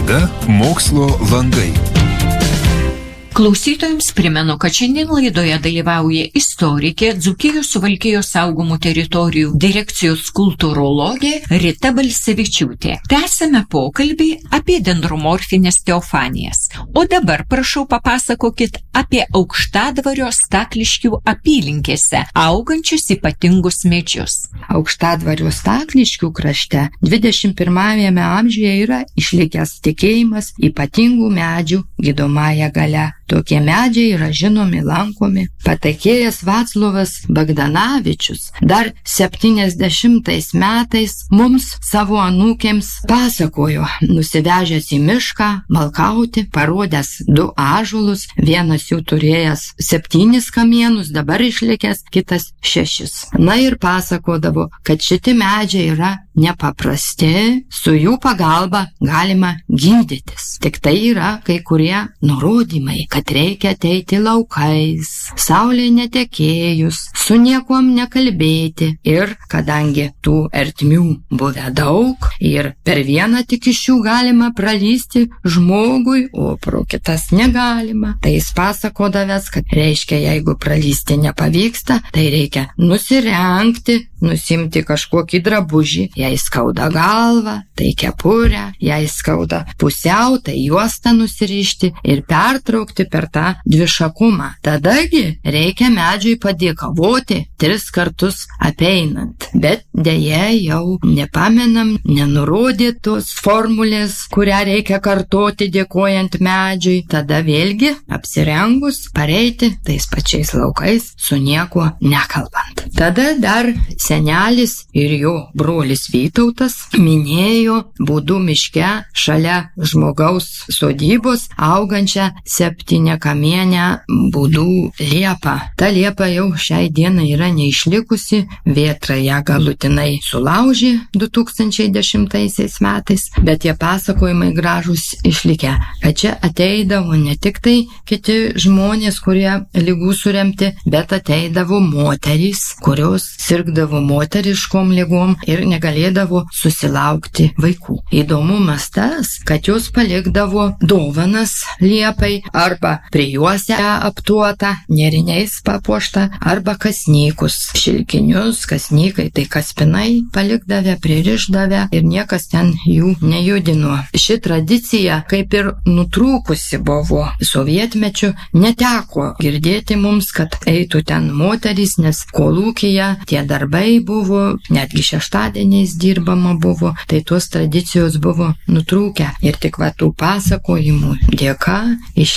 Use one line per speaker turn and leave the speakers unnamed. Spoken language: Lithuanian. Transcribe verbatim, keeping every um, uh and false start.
Laida Mokslo langai.
Klausytojams primenu, kad šiandien laidoje dalyvauja istorikė, Dzūkijos Suvalkijos saugomų teritorijų direkcijos kultūrologė Rita Balsevičiūtė. Tęsime pokalbį apie dendromorfinės teofanijas. O dabar prašau papasakokit apie Aukštadvario Stakliškių apylinkėse augančius ypatingus medžius.
Aukštadvario Stakliškių krašte dvidešimt pirmajame amžiuje yra išlikęs tikėjimas ypatingų medžių gydomąja galia. Tokie medžiai yra žinomi, lankomi. Patekėjęs Vaclovas Bagdanavičius dar septyniasdešimtais metais mums savo anūkėms pasakojo, nusivežęs į mišką malkauti, parodęs du ąžuolus, vienas jų turėjęs septynis kamienus, dabar išlikęs, kitas šešis. Na ir pasakodavo, kad šitie medžiai yra nepaprasti, su jų pagalba galima gydytis. Tik tai yra kai kurie nurodymai, kad reikia ateiti laukais, saulė netekėjus, su niekom nekalbėti. Ir kadangi tų ertmių buvę daug ir per vieną tik iš jų galima pralysti žmogui, o pro kitas negalima, tai jis pasakodavęs, kad reiškia, jeigu pralysti nepavyksta, tai reikia nusirengti, nusimti kažkokį drabužį, jei skauda galvą, tai kepurę, jei skauda pusiau, tai juostą nusirišti ir pertraukti per tą dvišakumą. Tadagi reikia medžiui padėkavoti tris kartus apeinant. Bet deja jau nepamenam, nenurodė tos formulės, kurią reikia kartoti dėkojant medžiui. Tada vėlgi apsirengus pareiti tais pačiais laukais su niekuo nekalbant. Tada dar senelis ir jo brolis Vytautas minėjo Būdų miške šalia žmogaus sodybos augančią septyniakamienę Būdų liepą. Ta liepa jau šiai dienai yra neišlikusi, vėtra ją galutinai sulaužė du tūkstančiai dešimtaisiais metais, bet tie pasakojimai gražus išlikę, kad čia ateidavo ne tik tai kiti žmonės, kurie ligų suremti, bet ateidavo moterys, kurios sirgdavo moteriškom ligom ir negalėdavo susilaukti vaikų. Įdomumas tas, kad jos palikdavo dovanas liepai arba prijuosę aptuotą, nėriniais papuoštą, arba kasnykus, šilkinius, kasnykai, tai kaspinai palikdavę, pririšdavę ir niekas ten jų nejudino. Ši tradicija kaip ir nutrūkusi buvo. Sovietmečiu neteko girdėti mums, kad eitų ten moterys, nes kolūkyje tie darbai buvo, netgi šeštadieniais dirbama buvo, tai tos tradicijos buvo nutrūkę ir tik va tų pasakojimų dėka iš